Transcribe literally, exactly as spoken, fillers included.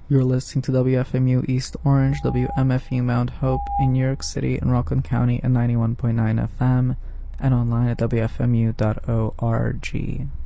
You're listening to W F M U East Orange, W M F U Mount Hope in New York City and Rockland County at ninety-one point nine F M and online at W F M U dot org.